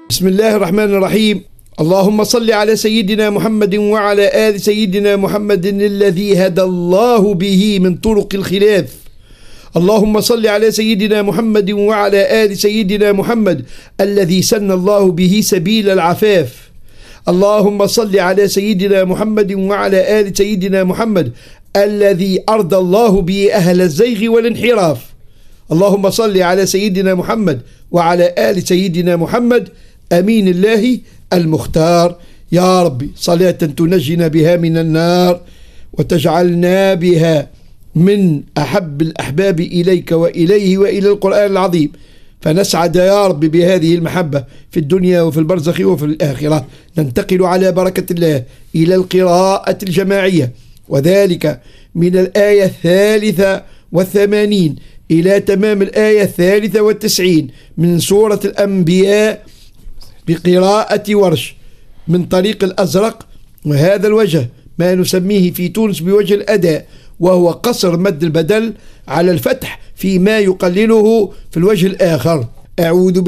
بسم الله الرحمن الرحيم. اللهم صل على سيدنا محمد وعلى آل سيدنا محمد الذي هدى الله به من طرق الخلاف. اللهم صل على سيدنا محمد وعلى آل سيدنا محمد الذي سن الله به سبيل العفاف. اللهم صل على سيدنا محمد وعلى آل سيدنا محمد الذي أرضى الله به أهل الزيغ والانحراف. اللهم صل على سيدنا محمد وعلى آل سيدنا محمد أمين الله المختار. يا ربي صلاة تنجينا بها من النار وتجعلنا بها من أحب الأحباب إليك وإليه وإلى القرآن العظيم، فنسعد يا رب بهذه المحبة في الدنيا وفي البرزخ وفي الآخرة. ننتقل على بركة الله إلى القراءة الجماعية، وذلك من الآية 83 إلى تمام الآية 93 من سورة الأنبياء بقراءة ورش من طريق الأزرق. وهذا الوجه ما نسميه في تونس بوجه الأداء، وهو قصر مد البدل على الفتح فيما يقلله في الوجه الآخر. أعوذ